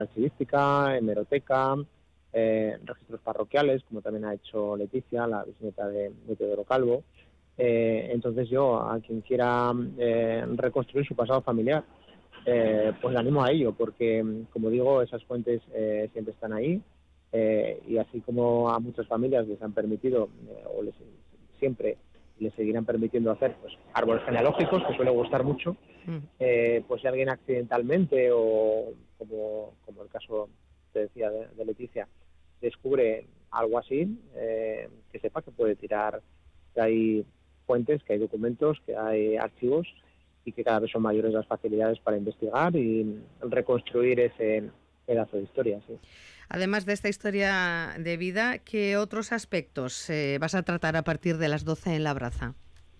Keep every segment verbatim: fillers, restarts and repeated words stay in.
archivística, hemeroteca, eh, registros parroquiales, como también ha hecho Leticia, la bisnieta de, de Teodoro Calvo. Eh, entonces yo, a quien quiera eh, reconstruir su pasado familiar, eh, pues le animo a ello, porque, como digo, esas fuentes eh, siempre están ahí, eh, y así como a muchas familias les han permitido, eh, o les siempre les seguirán permitiendo hacer pues árboles genealógicos, que suele gustar mucho, eh, pues si alguien accidentalmente, o como, como el caso, te decía, de, de Leticia, descubre algo así, eh, que sepa que puede tirar, que hay fuentes, que hay documentos, que hay archivos, y que cada vez son mayores las facilidades para investigar y reconstruir ese pedazo de historia. Sí. Además de esta historia de vida, ¿qué otros aspectos eh, vas a tratar a partir de las doce en Labraza?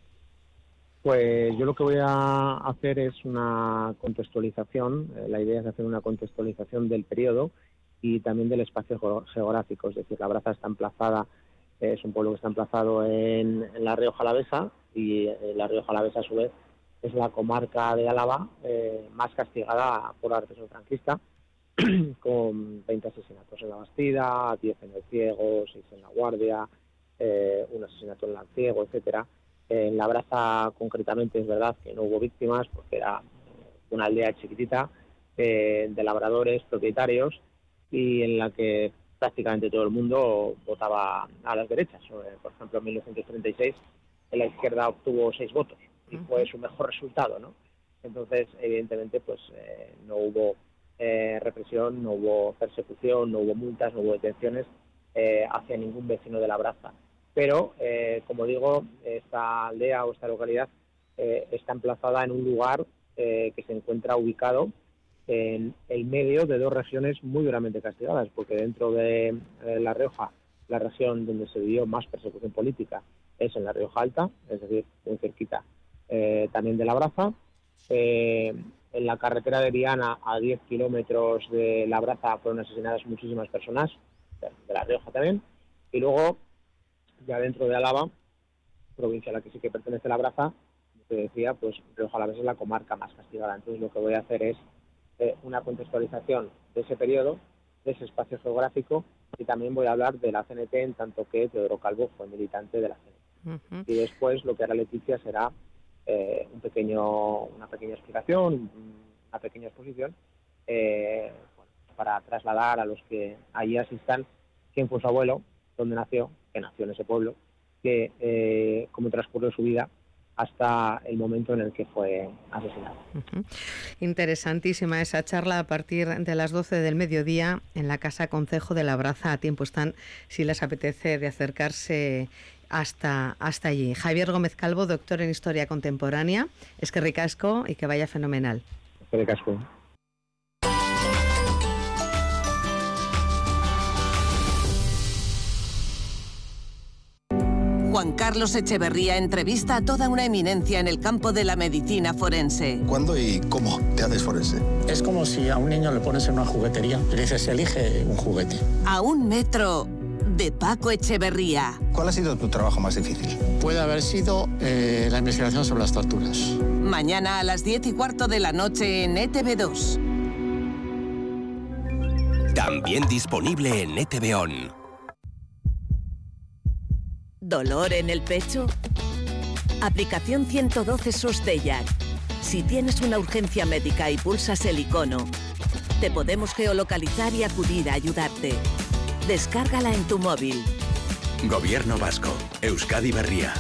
Pues yo lo que voy a hacer es una contextualización. Eh, la idea es hacer una contextualización del periodo y también del espacio geográfico. Es decir, Labraza está emplazada, eh, es un pueblo que está emplazado en, en la Rioja Alavesa, y eh, la Rioja Alavesa a su vez es la comarca de Álava eh, más castigada por la represión franquista, con veinte asesinatos en la Bastida, diez en el Ciego, seis en la Guardia, eh, un asesinato en Lanciego, etcétera. Eh, en Labraza, concretamente, es verdad que no hubo víctimas porque era una aldea chiquitita eh, de labradores, propietarios, y en la que prácticamente todo el mundo votaba a las derechas. Eh, por ejemplo, en mil novecientos treinta y seis la izquierda obtuvo seis votos y fue su mejor resultado, ¿no? Entonces, evidentemente, pues eh, no hubo Eh, represión, no hubo persecución, no hubo multas, no hubo detenciones eh, hacia ningún vecino de Labraza. Pero, eh, como digo, esta aldea o esta localidad eh, está emplazada en un lugar eh, que se encuentra ubicado en el medio de dos regiones muy duramente castigadas, porque dentro de eh, La Rioja, la región donde se vivió más persecución política es en La Rioja Alta, es decir, muy cerquita eh, también de Labraza. Eh, en la carretera de Viana, a diez kilómetros de Labraza, fueron asesinadas muchísimas personas, de La Rioja también, y luego, ya dentro de Álava, provincia a la que sí que pertenece Labraza, como te decía, pues Rioja Alavesa es la comarca más castigada. Entonces lo que voy a hacer es eh, una contextualización de ese periodo, de ese espacio geográfico, y también voy a hablar de la C N T, en tanto que Teodoro Calvo fue militante de la C N T. Uh-huh. Y después lo que hará Leticia será Eh, un pequeño, una pequeña explicación, una pequeña exposición, eh, bueno, para trasladar a los que allí asistan quién fue su abuelo, dónde nació, que nació en ese pueblo, que eh, cómo transcurrió su vida hasta el momento en el que fue asesinado. Uh-huh. Interesantísima esa charla a partir de las doce del mediodía en la Casa Concejo de Labraza. A tiempo están, si les apetece, de acercarse hasta, hasta allí. Javier Gómez Calvo, doctor en Historia Contemporánea. Es que ricasco y que vaya fenomenal. Es que ricasco. Juan Carlos Echeverría entrevista a toda una eminencia en el campo de la medicina forense. ¿Cuándo y cómo te haces forense? Es como si a un niño le pones en una juguetería y le dices, elige un juguete. A un metro de Paco Echeverría. ¿Cuál ha sido tu trabajo más difícil? Puede haber sido eh, la investigación sobre las torturas. Mañana a las diez y cuarto de la noche en E T V dos. También disponible en E T V On. ¿Dolor en el pecho? Aplicación ciento doce Sostellac. Si tienes una urgencia médica y pulsas el icono, te podemos geolocalizar y acudir a ayudarte. Descárgala en tu móvil. Gobierno vasco. Euskadi Berria.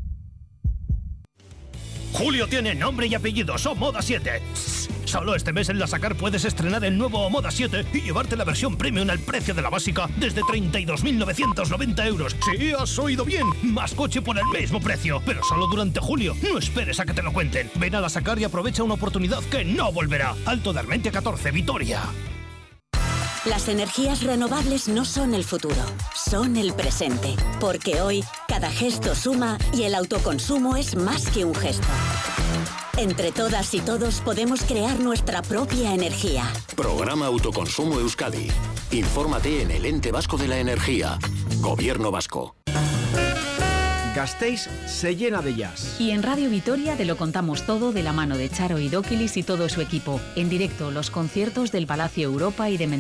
Julio tiene nombre y apellido. Son Moda siete. Solo este mes en La Sacar puedes estrenar el nuevo Moda siete y llevarte la versión premium al precio de la básica desde treinta y dos mil novecientos noventa euros. Sí, has oído bien. Más coche por el mismo precio. Pero solo durante julio. No esperes a que te lo cuenten. Ven a La Sacar y aprovecha una oportunidad que no volverá. Alto de Armentia catorce, Vitoria. Las energías renovables no son el futuro, son el presente. Porque hoy, cada gesto suma y el autoconsumo es más que un gesto. Entre todas y todos podemos crear nuestra propia energía. Programa Autoconsumo Euskadi. Infórmate en el Ente Vasco de la Energía. Gobierno Vasco. Gasteiz se llena de jazz. Y en Radio Vitoria te lo contamos todo de la mano de Charo Idóquilis y todo su equipo. En directo, los conciertos del Palacio Europa y de